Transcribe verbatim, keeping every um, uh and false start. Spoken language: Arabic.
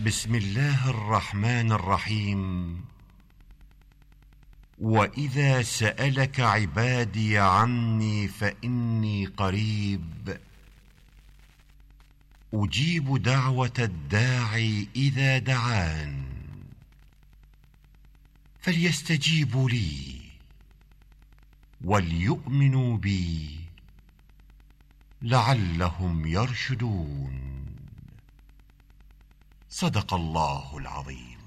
بسم الله الرحمن الرحيم. وإذا سألك عبادي عني فإني قريب أجيب دعوة الداعي إذا دعان فليستجيبوا لي وليؤمنوا بي لعلهم يرشدون. صدق الله العظيم.